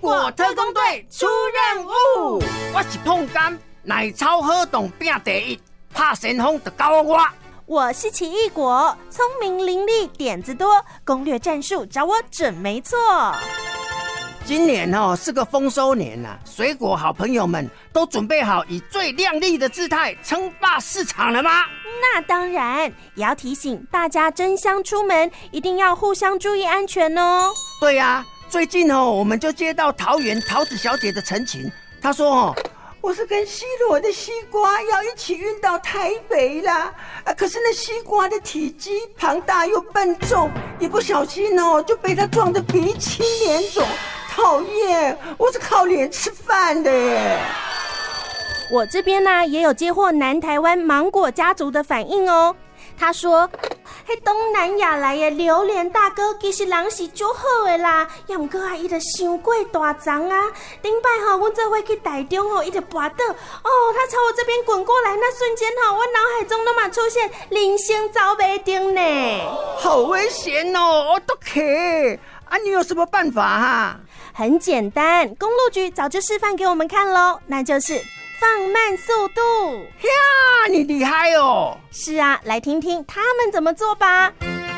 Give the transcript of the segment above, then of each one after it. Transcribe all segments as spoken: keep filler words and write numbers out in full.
果特工队出任务。我是碰柑，奶超好动拼第一，拍旋风就交我。 我是奇异果，聪明伶俐，点子多，攻略战术找我准没错。 今年哦是个丰收年啊，水果好朋友们都准备好以最亮丽的姿态称霸市场了吗？ 那当然，也要提醒大家争相出门，一定要互相注意安全哦。 对啊，最近哦我们就接到桃园桃子小姐的陈情，她说哦。我是跟西罗的西瓜要一起运到台北啦，啊，可是那西瓜的体积庞大又笨重，一不小心哦就被它撞得鼻青脸肿，讨厌！我是靠脸吃饭的耶。 我这边呢、啊、也有接获南台湾芒果家族的反应哦，他说。迄东南亚来的榴莲大哥，其实人是足好的啦，也毋过啊，伊就伤过大张啊。顶摆吼，阮做伙去台中吼，伊就跋倒，哦，他朝我这边滚过来，那瞬间吼，我脑海中都嘛出现人生走不定呢， 好危险哦！我都可啊，你有什么办法哈？ 很简单，公路局早就示范给我们看喽，那就是放慢速度。 呀，你厉害哦！ 是啊，来听听他们怎么做吧。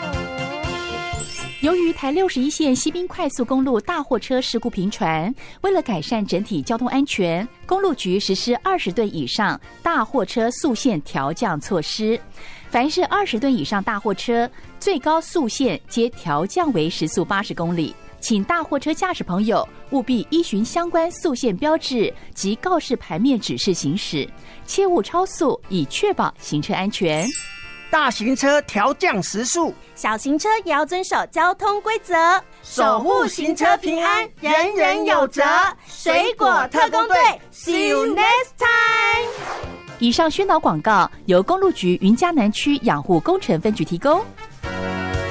由于台六十一线西滨快速公路大货车事故频传，为了改善整体交通安全，公路局实施二十吨以上大货车速限调降措施。凡是二十吨以上大货车，最高速限皆调降为时速八十公里。请大货车驾驶朋友务必依循相关速限标志及告示牌面指示行驶，切勿超速，以确保行车安全。 大型车调降时速， 小型车也要遵守交通规则， 守护行车平安，人人有责。水果特工队 ，See you next time。 以上宣导广告由公路局云嘉南区养护工程分局提供。